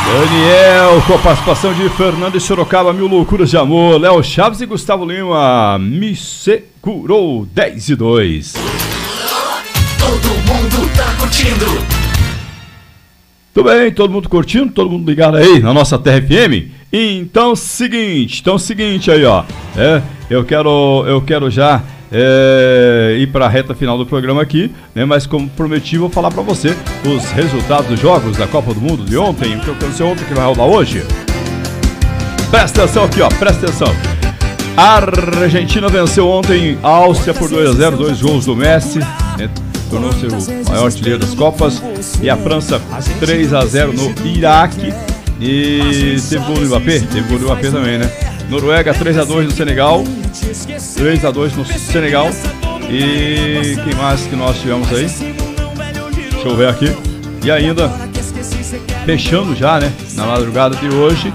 Daniel, com a participação de Fernando e Sorocaba, Mil Loucuras de Amor. Léo Chaves e Gustavo Lima, Me Segurou, 10-2. Todo mundo tá curtindo. Tudo bem, todo mundo curtindo, todo mundo ligado aí na nossa Terra FM. Então, seguinte aí, ó. Eu quero já ir para a reta final do programa aqui, né? Mas como prometi, vou falar para você os resultados dos jogos da Copa do Mundo de ontem, o que aconteceu ontem, que vai rolar hoje. Presta atenção aqui, ó, presta atenção. A Argentina venceu ontem a Áustria por 2-0, 2 gols do Messi, né? Tornou-se o maior artilheiro das Copas. E a França 3-0 no Iraque. E teve gol do Mbappé? Teve gol do Mbappé também, né? Noruega 3-2 no Senegal. 3-2 no Senegal. E quem mais que nós tivemos aí? Deixa eu ver aqui. E ainda, fechando já, né? Na madrugada de hoje,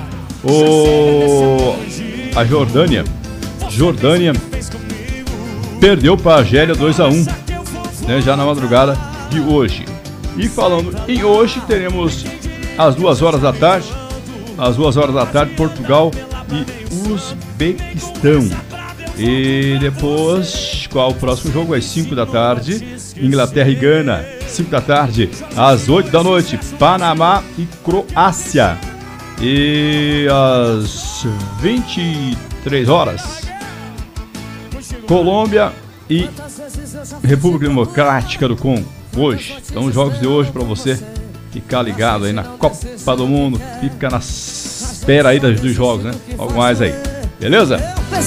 a Jordânia perdeu para a Argélia 2-1, né? Já na madrugada de hoje. E falando em hoje, teremos às 2 horas da tarde, Portugal e Uzbequistão. E depois, qual o próximo jogo? Às 5 da tarde, Inglaterra e Gana. 5 da tarde, às 8 da noite, Panamá e Croácia. E às 23 horas, Colômbia e República Democrática do Congo. Hoje, então os jogos de hoje para você ficar ligado aí na Copa do Mundo, fica na espera aí dos jogos, né? Algo mais aí, beleza?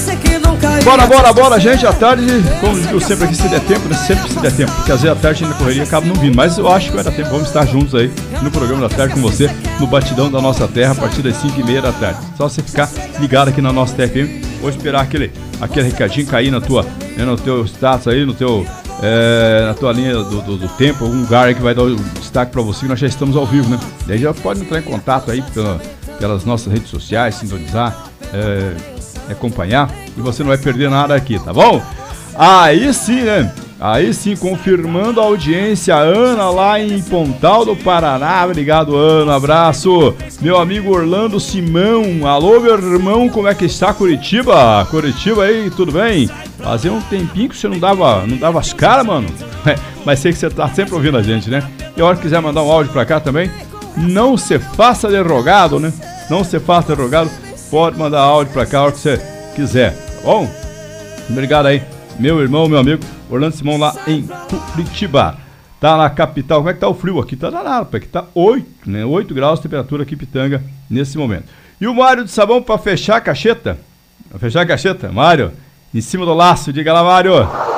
Bora, gente, à tarde, como eu sempre aqui, se der tempo, né? Sempre se der tempo, porque às vezes à tarde na correria acaba não vindo, mas eu acho que vai dar tempo, vamos estar juntos aí no programa da tarde com você, no Batidão da Nossa Terra, a partir das 5h30 da tarde. Só você ficar ligado aqui na Nossa Terra FM, ou esperar aquele recadinho cair no teu status aí, na tua linha do tempo, algum lugar aí que vai dar o destaque pra você, que nós já estamos ao vivo, né? Daí já pode entrar em contato aí pelas nossas redes sociais, sintonizar, acompanhar, e você não vai perder nada aqui, tá bom? Aí sim, né? Aí sim, confirmando a audiência, Ana lá em Pontal do Paraná. Obrigado, Ana, abraço. Meu amigo Orlando Simão, alô meu irmão, como é que está Curitiba? Curitiba aí, tudo bem? Fazia um tempinho que você não dava as caras, mano. Mas sei que você tá sempre ouvindo a gente, né? E a hora que quiser mandar um áudio pra cá também, não se faça de rogado, né? Não se faça de rogado, pode mandar áudio pra cá a hora que você quiser, tá bom? Obrigado aí, meu irmão, meu amigo Orlando Simão lá em Curitiba. Tá na capital. Como é que tá o frio aqui? Tá danado, aqui tá 8, né? 8 graus de temperatura aqui em Pitanga nesse momento. E o Mário de Sabão para fechar a cacheta. Pra fechar a cacheta, Mário, em cima do laço. Diga lá, Mário.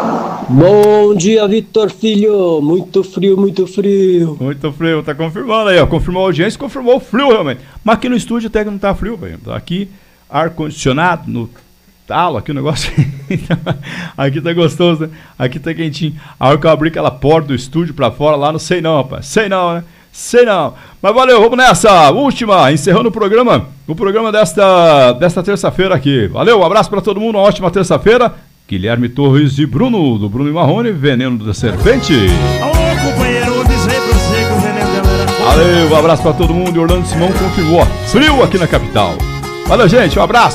Bom dia, Vitor Filho. Muito frio, muito frio. Muito frio, tá confirmando aí, ó. Confirmou a audiência, confirmou o frio realmente. Mas aqui no estúdio até que não tá frio, velho. Aqui, ar-condicionado no talo, aqui o negócio. Aqui tá gostoso, né? Aqui tá quentinho. A hora que eu abri aquela porta do estúdio pra fora lá, não sei não, rapaz. Sei não, né? Sei não. Mas valeu, vamos nessa. Última, encerrando o programa desta terça-feira aqui. Valeu, um abraço pra todo mundo, uma ótima terça-feira. Guilherme Torres e Bruno, do Bruno e Marrone, Veneno da Serpente. Alô, companheiro, vou dizer pra você que o veneno dela era... Valeu, um abraço pra todo mundo. E Orlando Simão confirmou frio aqui na capital. Valeu, gente, um abraço.